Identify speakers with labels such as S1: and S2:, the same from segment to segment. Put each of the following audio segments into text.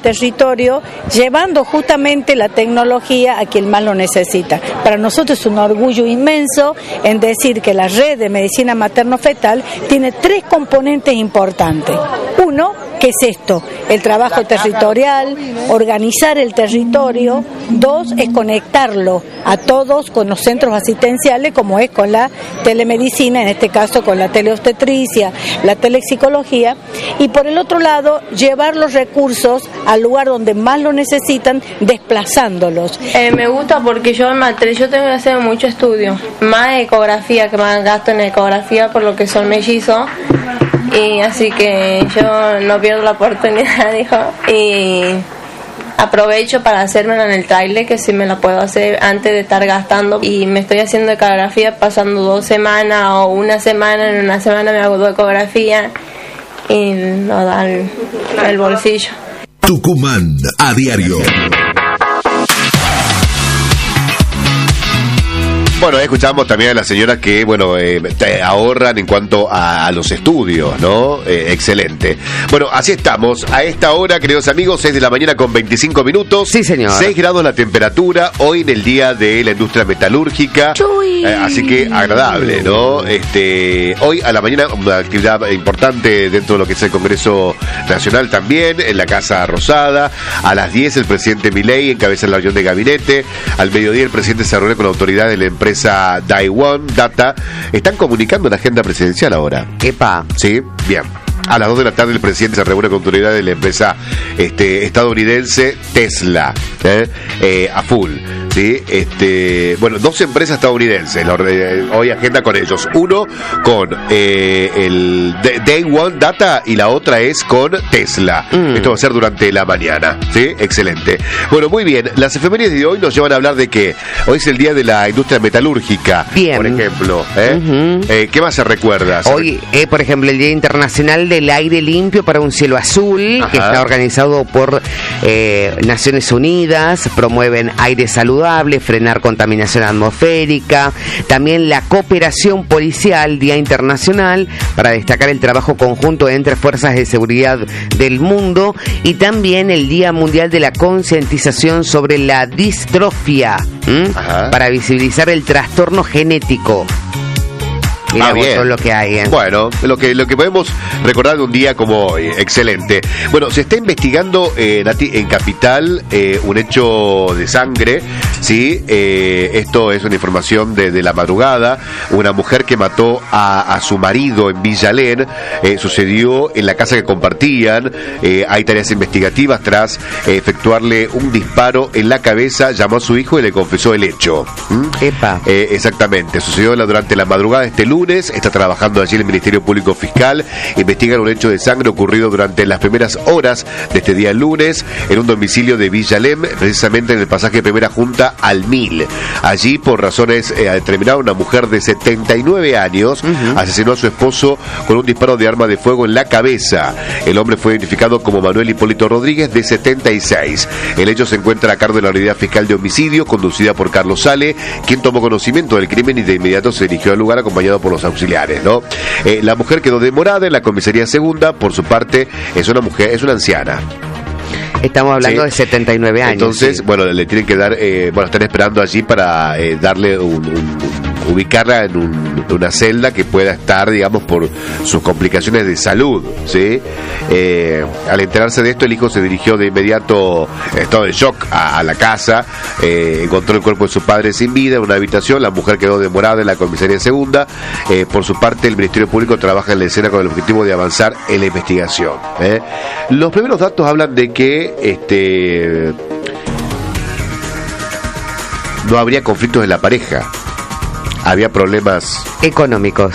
S1: territorio, llevando justamente la tecnología a quien más lo necesita. Para nosotros es un orgullo inmenso en decir que la red de medicina materno-fetal tiene 3 componentes importantes. Uno, ¿qué es esto? El trabajo territorial, organizar el territorio. 2, es conectarlo a todos con los centros asistenciales, como es con la telemedicina, en este caso con la teleobstetricia, la telepsicología. Y por el otro lado, llevar los recursos al lugar donde más lo necesitan, desplazándolos.
S2: Me gusta porque yo tengo que hacer mucho estudio, más ecografía, que más gasto en ecografía por lo que son mellizos. Y así que yo no pierdo la oportunidad, dijo, y aprovecho para hacérmela en el trailer, que si me la puedo hacer antes de estar gastando. Y me estoy haciendo ecografía pasando 2 semanas o una semana, en una semana me hago 2 ecografías y no da el bolsillo.
S3: Tucumán a diario.
S4: Bueno, escuchamos también a las señoras que, bueno, te ahorran en cuanto a los estudios, ¿no? Excelente. Bueno, así estamos. A esta hora, queridos amigos, 6 de la mañana con 25 minutos.
S5: Sí, señor.
S4: 6 grados la temperatura, hoy en el día de la industria metalúrgica. Así que agradable, ¿no? Hoy a la mañana una actividad importante dentro de lo que es el Congreso Nacional también, en la Casa Rosada. A las 10 el presidente Milei encabeza la reunión de gabinete. Al mediodía el presidente se reúne con autoridades de la empresa Daewon Data. Están comunicando la agenda presidencial ahora.
S5: Epa.
S4: Sí, bien. A las 2 de la tarde el presidente se reúne con autoridades de la empresa estadounidense Tesla, a full. ¿Sí? Bueno, 2 empresas estadounidenses, hoy agenda con ellos. Uno con el Daewon Data y la otra es con Tesla. Esto va a ser durante la mañana, ¿sí? Excelente. Bueno, muy bien, las efemérides de hoy nos llevan a hablar de que hoy es el día de la industria metalúrgica,
S5: bien.
S4: Por ejemplo. ¿Qué más se recuerda?
S5: Hoy, por ejemplo, el Día Internacional del Aire Limpio para un Cielo Azul. Ajá. Que está organizado por Naciones Unidas. Promueven aire saludable, frenar contaminación atmosférica. También la cooperación policial, Día Internacional, para destacar el trabajo conjunto entre fuerzas de seguridad del mundo. Y también el Día Mundial de la Concientización sobre la distrofia, para visibilizar el trastorno genético. Mira, todo lo que hay,
S4: Bueno, lo que podemos recordar de un día como hoy. Excelente. Bueno, se está investigando en Capital un hecho de sangre, ¿sí? Esto es una información de la madrugada. Una mujer que mató a su marido en Villalén. Sucedió en la casa que compartían. Hay tareas investigativas tras efectuarle un disparo en la cabeza. Llamó a su hijo y le confesó el hecho.
S5: Epa.
S4: Exactamente. Sucedió durante la madrugada de este lunes. Está trabajando allí el Ministerio Público Fiscal. Investigan un hecho de sangre ocurrido durante las primeras horas de este día lunes en un domicilio de Villalén, precisamente en el pasaje Primera Junta al 1000. Allí, por razones determinadas, una mujer de 79 años asesinó a su esposo con un disparo de arma de fuego en la cabeza. El hombre fue identificado como Manuel Hipólito Rodríguez, de 76. El hecho se encuentra a cargo de la Unidad Fiscal de Homicidio, conducida por Carlos Sale, quien tomó conocimiento del crimen y de inmediato se dirigió al lugar acompañado por los auxiliares, ¿no? La mujer quedó demorada en la comisaría segunda. Por su parte, es una anciana.
S5: Estamos hablando de 79 años.
S4: Entonces, bueno, le tienen que dar, están esperando allí para darle ubicarla en una celda que pueda estar, digamos, por sus complicaciones de salud, ¿sí? Al enterarse de esto, el hijo se dirigió de inmediato, en estado de shock, a la casa. Encontró el cuerpo de su padre sin vida en una habitación. La mujer quedó demorada en la comisaría segunda. Por su parte, el Ministerio Público trabaja en la escena con el objetivo de avanzar en la investigación. Los primeros datos hablan de que no habría conflictos en la pareja. Había problemas
S5: económicos.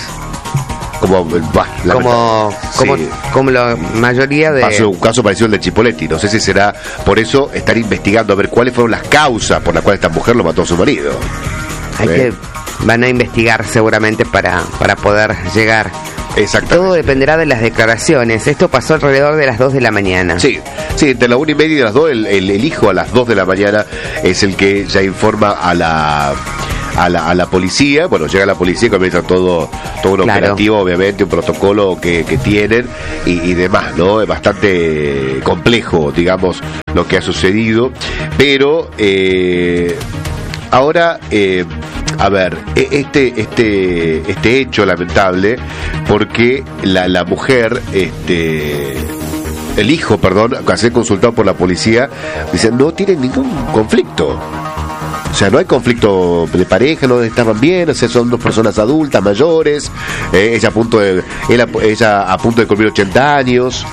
S5: Como la mayoría de...
S4: Pasó un caso parecido al de Chipoletti. No sé si será por eso. Estar investigando a ver cuáles fueron las causas por las cuales esta mujer lo mató a su marido.
S5: Van a investigar seguramente para poder llegar.
S4: Exactamente.
S5: Todo dependerá de las declaraciones. Esto pasó alrededor de las 2 de la mañana.
S4: Sí, entre las 1:30 y las 2, el hijo a las 2 de la mañana es el que ya informa a a la policía. Bueno, llega la policía y comienza todo un operativo, obviamente, un protocolo que tienen y demás, ¿no? Es bastante complejo, digamos, lo que ha sucedido, pero ahora, a ver, este hecho lamentable, porque la mujer, el hijo, perdón, al ser consultado por la policía, dice, no tiene ningún conflicto. O sea, no hay conflicto de pareja, no estaban bien, o sea, son dos personas adultas, mayores, ella a punto de cumplir 80 años.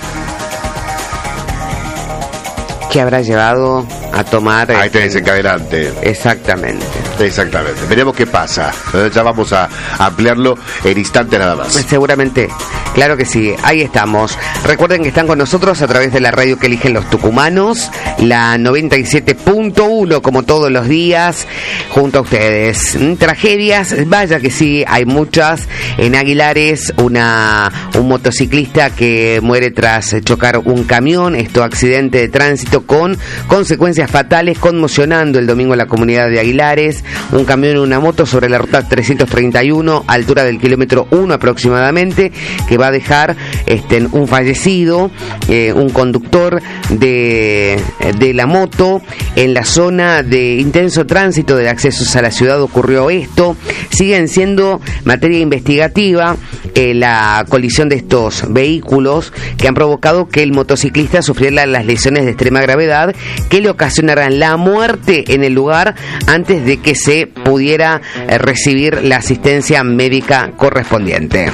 S5: ¿Qué habrá llevado a tomar
S4: a este desencadenante?
S5: Exactamente.
S4: Veremos qué pasa. Ya vamos a ampliarlo en instantes nada más.
S5: Seguramente. Claro que sí. Ahí estamos. Recuerden que están con nosotros a través de la radio que eligen los tucumanos, la 97.1, como todos los días, junto a ustedes. Tragedias, vaya que sí, hay muchas. En Aguilares, un motociclista que muere tras chocar un camión. Esto, accidente de tránsito con consecuencias fatales, conmocionando el domingo a la comunidad de Aguilares. Un camión y una moto sobre la ruta 331, altura del kilómetro 1 aproximadamente, que va a dejar un fallecido, un conductor de la moto. En la zona de intenso tránsito de accesos a la ciudad ocurrió esto. Siguen siendo materia investigativa la colisión de estos vehículos que han provocado que el motociclista sufriera las lesiones de extrema gravedad que le ocasionarán la muerte en el lugar antes de que se pudiera recibir la asistencia médica correspondiente.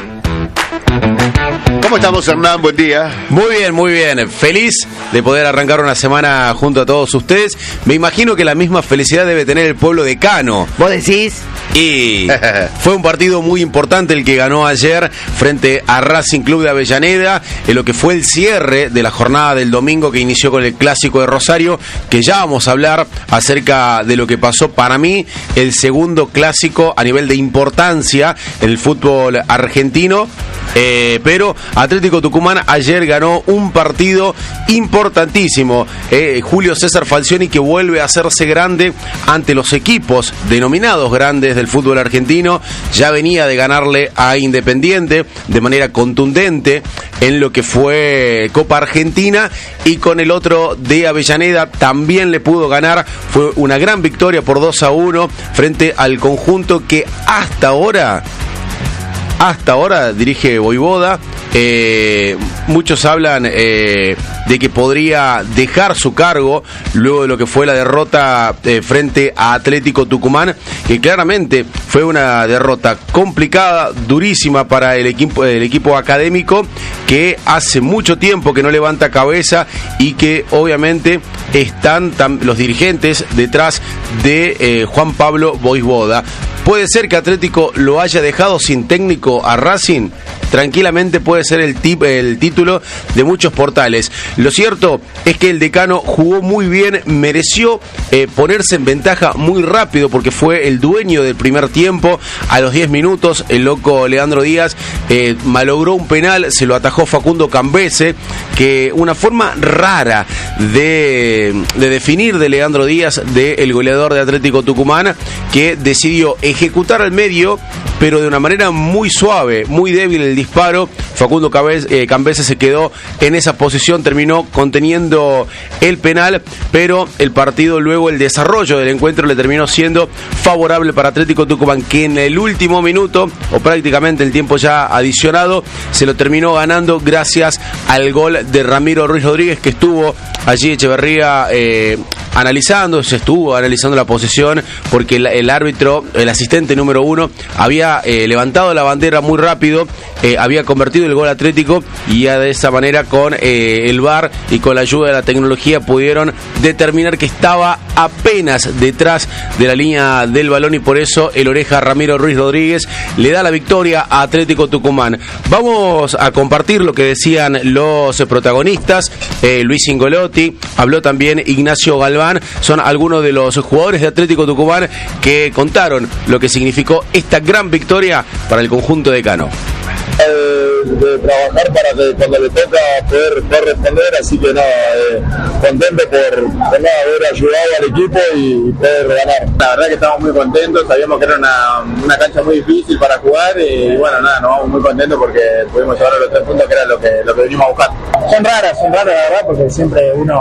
S4: ¿Cómo estamos, Hernán? Buen día.
S6: Muy bien. Feliz de poder arrancar una semana junto a todos ustedes. Me imagino que la misma felicidad debe tener el pueblo de Cano.
S5: ¿Vos decís?
S6: Y fue un partido muy importante el que ganó ayer frente a Racing Club de Avellaneda, en lo que fue el cierre de la jornada del domingo que inició con el Clásico de Rosario, que ya vamos a hablar acerca de lo que pasó. Para mí, el segundo clásico a nivel de importancia en el fútbol argentino. Pero Atlético Tucumán ayer ganó un partido importantísimo. Julio César Falcioni, que vuelve a hacerse grande ante los equipos denominados grandes del fútbol argentino. Ya venía de ganarle a Independiente de manera contundente en lo que fue Copa Argentina, y con el otro de Avellaneda también le pudo ganar. Fue una gran victoria por 2-1 frente al conjunto que hasta ahora dirige Voivoda. Muchos hablan de que podría dejar su cargo luego de lo que fue la derrota frente a Atlético Tucumán, que claramente fue una derrota complicada, durísima para el equipo académico, que hace mucho tiempo que no levanta cabeza y que obviamente están los dirigentes detrás de Juan Pablo Voivoda. ¿Puede ser que Atlético lo haya dejado sin técnico a Racing? Tranquilamente puede ser el título de muchos portales. Lo cierto es que el decano jugó muy bien, mereció ponerse en ventaja muy rápido porque fue el dueño del primer tiempo. A los 10 minutos el loco Leandro Díaz malogró un penal, se lo atajó Facundo Cambese, que una forma rara de definir de Leandro Díaz, del goleador de Atlético Tucumán, que decidió ejecutar al medio, pero de una manera muy suave, muy débil el disparo. Facundo Cambese se quedó en esa posición, terminó conteniendo el penal, pero el partido, luego el desarrollo del encuentro, le terminó siendo favorable para Atlético Tucumán, que en el último minuto, o prácticamente el tiempo ya adicionado, se lo terminó ganando gracias al gol de Ramiro Ruiz Rodríguez, que estuvo allí Echeverría se estuvo analizando la posición, porque el árbitro, el asistente número 1, había levantado la bandera muy rápido, había convertido el gol Atlético, y ya de esa manera con el VAR y con la ayuda de la tecnología pudieron determinar que estaba apenas detrás de la línea del balón, y por eso el oreja Ramiro Ruiz Rodríguez le da la victoria a Atlético Tucumán. Vamos a compartir lo que decían los protagonistas. Luis Ingolotti, habló también Ignacio Galván. Son algunos de los jugadores de Atlético Tucumán que contaron lo que significó esta gran victoria para el conjunto de Cano.
S7: de trabajar para que cuando le toca poder responder, así que nada, contento por haber ayudado al equipo y poder ganar. La verdad que estamos muy contentos, sabíamos que era una cancha muy difícil para jugar y bueno, nada, nos vamos muy contentos porque pudimos llevar los 3 puntos, que era lo que venimos a buscar. Son raras la verdad, porque siempre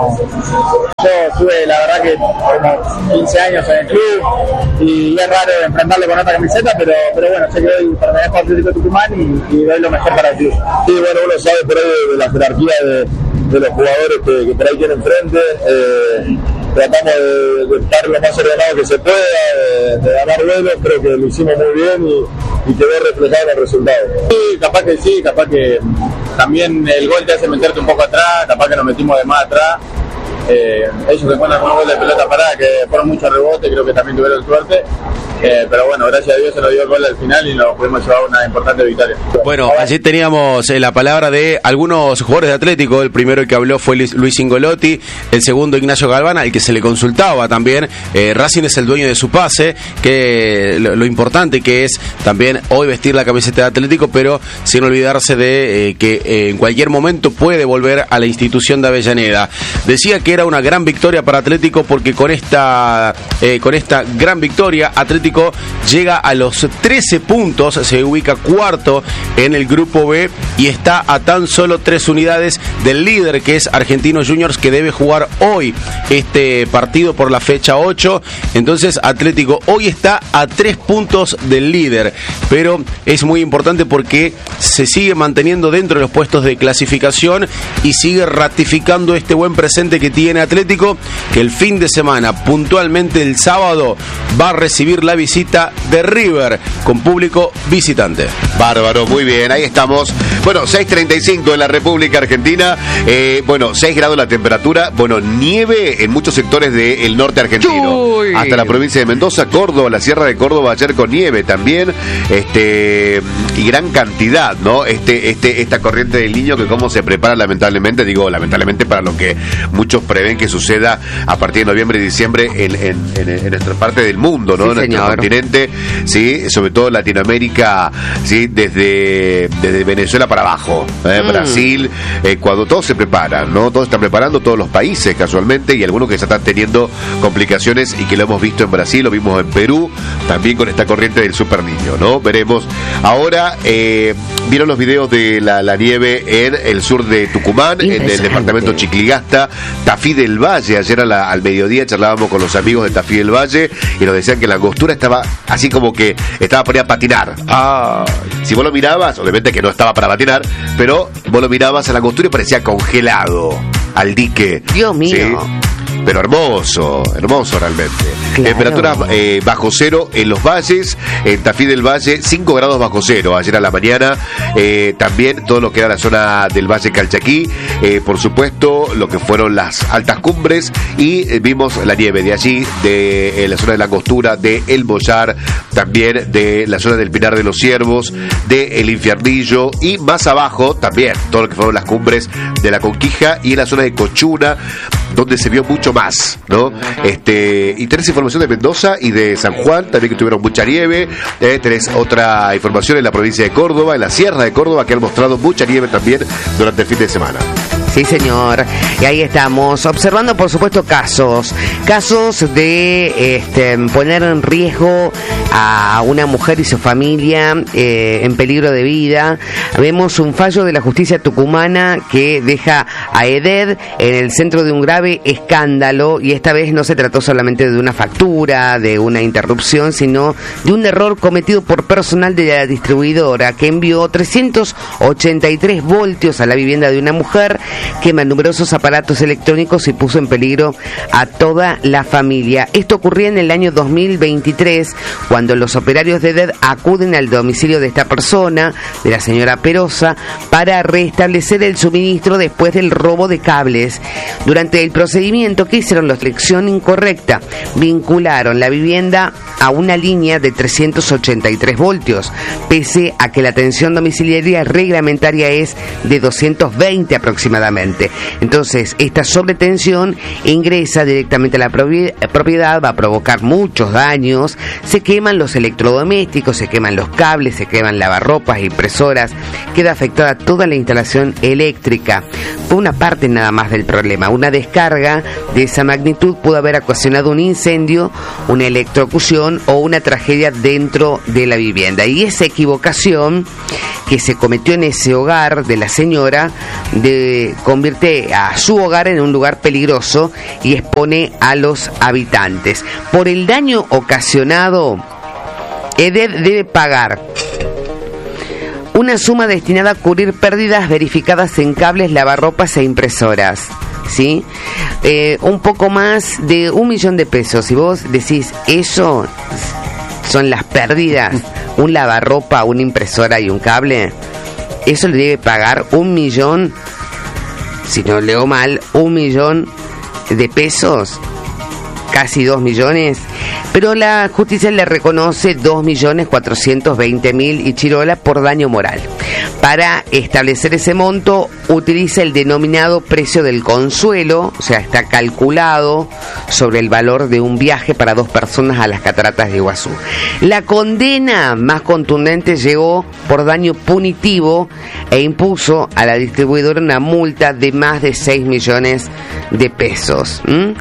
S7: yo tuve la verdad que como 15 años en el club y es raro enfrentarle con otra camiseta, pero bueno, sé que hoy pertenezco al Atlético Tucumán y doy lo mejor para el club. Sí, bueno, uno sabe por ahí de la jerarquía de los jugadores que por ahí tienen enfrente. Tratamos de estar lo más ordenado que se pueda, de ganar duelos, creo que lo hicimos muy bien y quedó reflejado en el resultado. Sí, capaz que también el gol te hace meterte un poco atrás, capaz que nos metimos de más atrás. Ellos se encuentran con un gol de pelota parada que fueron muchos rebotes, creo que también tuvieron suerte. Pero bueno, gracias a Dios se nos dio el gol al final y nos pudimos llevar una importante victoria.
S6: Bueno, allí teníamos la palabra de algunos jugadores de Atlético. El primero que habló fue Luis Ingolotti, el segundo Ignacio Galván, al que se le consultaba también. Racing es el dueño de su pase, que lo importante que es también hoy vestir la camiseta de Atlético, pero sin olvidarse de que en cualquier momento puede volver a la institución de Avellaneda. Decía que era una gran victoria para Atlético porque con esta gran victoria Atlético llega a los 13 puntos, se ubica cuarto en el grupo B y está a tan solo 3 unidades del líder, que es Argentinos Juniors, que debe jugar hoy este partido por la fecha 8. Entonces Atlético hoy está a 3 puntos del líder, pero es muy importante porque se sigue manteniendo dentro de los puestos de clasificación y sigue ratificando este buen presente que tiene Atlético, que el fin de semana, puntualmente el sábado, va a recibir la visita de River con público visitante.
S4: Bárbaro, muy bien, ahí estamos. Bueno, 6:35 en la República Argentina. 6 grados la temperatura. Bueno, nieve en muchos sectores del norte argentino. Uy. Hasta la provincia de Mendoza, Córdoba, la Sierra de Córdoba ayer con nieve también. Y gran cantidad, ¿no? Esta corriente del Niño que cómo se prepara lamentablemente para lo que muchos prevén que suceda a partir de noviembre y diciembre en nuestra parte del mundo, ¿no? Sí, en nuestro continente, sí, sobre todo en Latinoamérica, sí, desde Venezuela para abajo, Brasil, Ecuador, todos se preparan, ¿no? Todos están preparando, todos los países casualmente, y algunos que ya están teniendo complicaciones y que lo hemos visto en Brasil, lo vimos en Perú, también con esta corriente del Super Niño, ¿no? Veremos. Ahora, vieron los videos de la nieve en el sur de Tucumán, en el departamento Chicligasta, Tafí del Valle. Ayer al mediodía charlábamos con los amigos de Tafí del Valle y nos decían que la angostura estaba así como que estaba para ir a patinar. Si vos lo mirabas, obviamente que no estaba para patinar, pero vos lo mirabas a la angostura y parecía congelado al dique.
S5: Dios mío.
S4: ¿Sí? Pero hermoso realmente.
S5: Claro.
S4: Temperaturas bajo cero en los valles, en Tafí del Valle, 5 grados bajo cero ayer a la mañana. También todo lo que era la zona del Valle Calchaquí, por supuesto, lo que fueron las altas cumbres, y vimos la nieve de allí, de la zona de la Angostura, de El Mollar, también de la zona del Pinar de los Ciervos, de El Infiernillo, y más abajo también todo lo que fueron las cumbres de la Conquija y en la zona de Cochuna, donde se vio mucho más, ¿no? Y tenés información de Mendoza y de San Juan, también que tuvieron mucha nieve. Tenés otra información en la provincia de Córdoba, en la Sierra de Córdoba, que han mostrado mucha nieve también durante el fin de semana.
S5: Sí, señor. Y ahí estamos, observando, por supuesto, casos de poner en riesgo a una mujer y su familia en peligro de vida. Vemos un fallo de la justicia tucumana que deja a Eded en el centro de un grave escándalo, y esta vez no se trató solamente de una factura, de una interrupción, sino de un error cometido por personal de la distribuidora que envió 383 voltios a la vivienda de una mujer, quema numerosos aparatos electrónicos y puso en peligro a toda la familia. Esto ocurría en el año 2023, cuando los operarios de EDED acuden al domicilio de esta persona, de la señora Perosa, para restablecer el suministro después del robo de cables. Durante el procedimiento, ¿qué hicieron? La elección incorrecta. Vincularon la vivienda a una línea de 383 voltios, pese a que la tensión domiciliaria reglamentaria es de 220 aproximadamente. exactamente. Entonces, esta sobretensión ingresa directamente a la propiedad, va a provocar muchos daños, se queman los electrodomésticos, se queman los cables, se queman lavarropas, impresoras, queda afectada toda la instalación eléctrica. Fue una parte nada más del problema. Una descarga de esa magnitud pudo haber ocasionado un incendio, una electrocución o una tragedia dentro de la vivienda. Y esa equivocación que se cometió en ese hogar de la señora convierte a su hogar en un lugar peligroso y expone a los habitantes. Por el daño ocasionado, debe pagar una suma destinada a cubrir pérdidas verificadas en cables, lavarropas e impresoras. ¿Sí? Un poco más de 1 millón de pesos. Si vos decís, eso son las pérdidas, un lavarropa, una impresora y un cable, eso le debe pagar 1 millón, si no leo mal, 1 millón de pesos, casi 2 millones, pero la justicia le reconoce 2.420.000 y chirola por daño moral. Para establecer ese monto, utiliza el denominado precio del consuelo, o sea, está calculado sobre el valor de un viaje para 2 personas a las cataratas de Iguazú. La condena más contundente llegó por daño punitivo e impuso a la distribuidora una multa de más de 6 millones de pesos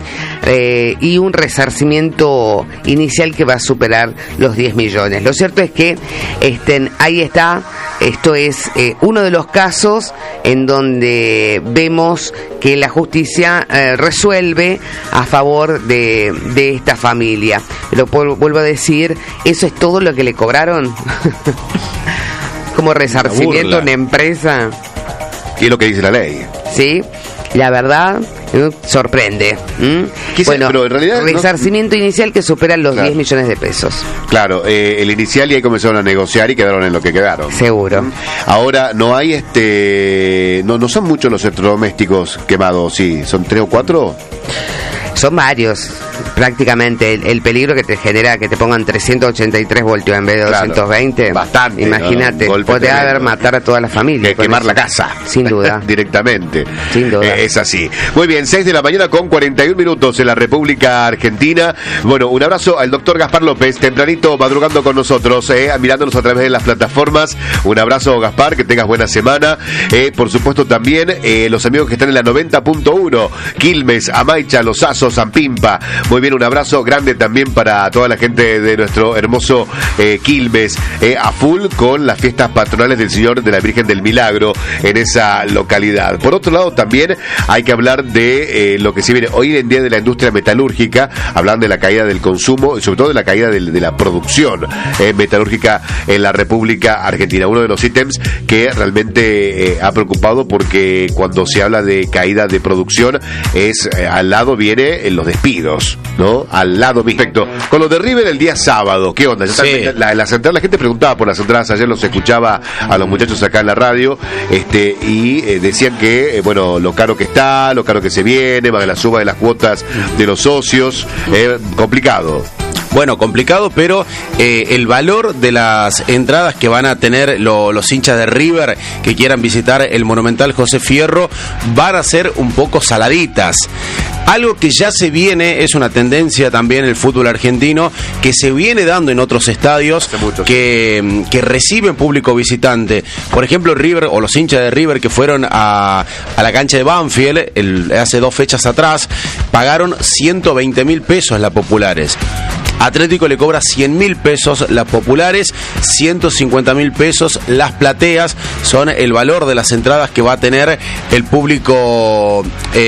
S5: y un resarcimiento inicial que va a superar los 10 millones. Lo cierto es que ahí está. Esto es uno de los casos en donde vemos que la justicia resuelve a favor de esta familia. Pero vuelvo a decir, ¿eso es todo lo que le cobraron? Como resarcimiento a una empresa.
S4: ¿Qué es lo que dice la ley?
S5: Sí, la verdad sorprende. Bueno, pero en realidad resarcimiento inicial que supera los 10 millones de pesos.
S4: Claro, el inicial, y ahí comenzaron a negociar y quedaron en lo que quedaron.
S5: Seguro.
S4: Ahora, no hay no son muchos los electrodomésticos quemados, sí, son 3 o 4.
S5: Son varios, prácticamente. El peligro que te genera que te pongan 383 voltios en vez de 220.
S4: Bastante.
S5: Imagínate, puede haber matar a toda la familia.
S4: Quemar la casa.
S5: Sin duda.
S4: Directamente.
S5: Sin duda.
S4: Es así. Muy bien, 6 de la mañana con 41 minutos en la República Argentina. Bueno, un abrazo al doctor Gaspar López, tempranito madrugando con nosotros, mirándonos a través de las plataformas. Un abrazo, Gaspar, que tengas buena semana. Por supuesto, también los amigos que están en la 90.1, Quilmes, Amaicha, Los Asos, San Pimpa. Muy bien, un abrazo grande también para toda la gente de nuestro hermoso Quilmes, a full con las fiestas patronales del Señor de la Virgen del Milagro en esa localidad. Por otro lado, también hay que hablar de lo que se viene hoy en día de la industria metalúrgica, hablando de la caída del consumo y sobre todo de la caída de la producción metalúrgica en la República Argentina. Uno de los ítems que realmente ha preocupado, porque cuando se habla de caída de producción al lado viene en los despidos, ¿no? Al lado mismo. Perfecto. Con lo de River el día sábado, ¿qué onda? Sí. La central, la gente preguntaba por las entradas, ayer los escuchaba a los muchachos acá en la radio, y decían que, bueno, lo caro que está, lo caro que se viene, más de la suba de las cuotas de los socios, complicado.
S6: Bueno, complicado, pero el valor de las entradas que van a tener los hinchas de River que quieran visitar el Monumental José Fierro van a ser un poco saladitas. Algo que ya se viene, es una tendencia también en el fútbol argentino, que se viene dando en otros estadios que reciben público visitante. Por ejemplo, River, o los hinchas de River que fueron a la cancha de Banfield hace 2 fechas atrás, pagaron 120.000 pesos las populares. Atlético le cobra 100.000 pesos las populares, 150.000 pesos las plateas. Son el valor de las entradas que va a tener el público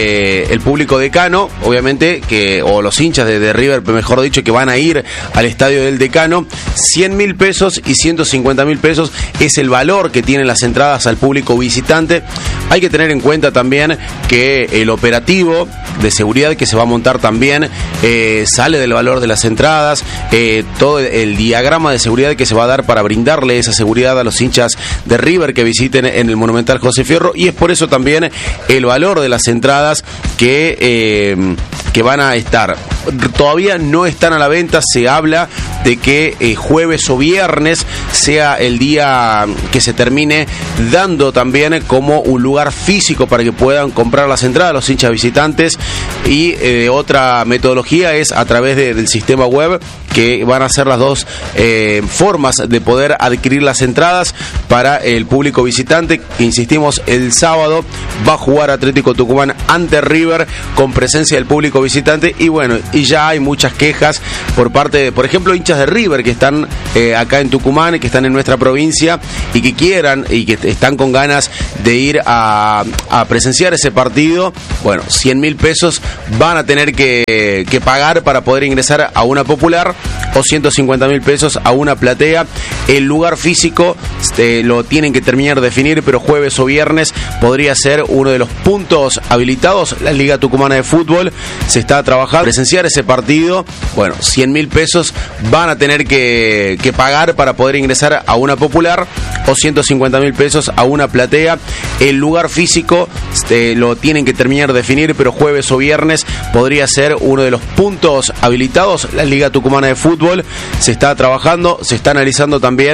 S6: decano, obviamente, o los hinchas de River, mejor dicho, que van a ir al estadio del Decano. 100.000 pesos y 150.000 pesos es el valor que tienen las entradas al público visitante. Hay que tener en cuenta también que el operativo de seguridad que se va a montar también sale del valor de las entradas. Todo el diagrama de seguridad que se va a dar para brindarle esa seguridad a los hinchas de River que visiten en el Monumental José Fierro, y es por eso también el valor de las entradas que que van a estar. Todavía no están a la venta, se habla de que jueves o viernes sea el día que se termine dando también como un lugar físico para que puedan comprar las entradas los hinchas visitantes, y otra metodología es a través del sistema web, que van a ser las dos formas de poder adquirir las entradas para el público visitante. Insistimos, el sábado va a jugar Atlético Tucumán ante River con presencia del público visitante, y bueno, y ya hay muchas quejas por parte de, por ejemplo, hinchas de River que están acá en Tucumán, que están en nuestra provincia y que quieran y que están con ganas de ir a presenciar ese partido. Bueno, 100.000 pesos van a tener que pagar para poder ingresar a una popular, o 150.000 pesos a una platea. El lugar físico lo tienen que terminar de definir, pero jueves o viernes podría ser uno de los puntos habilitados. La Liga Tucumana de Fútbol se está trabajando presenciar ese partido. Bueno, 100.000 pesos van a tener que pagar para poder ingresar a una popular, o 150.000 pesos a una platea. El lugar físico lo tienen que terminar de definir, pero jueves o viernes podría ser uno de los puntos habilitados. La Liga Tucumana de Fútbol se está trabajando, se está analizando también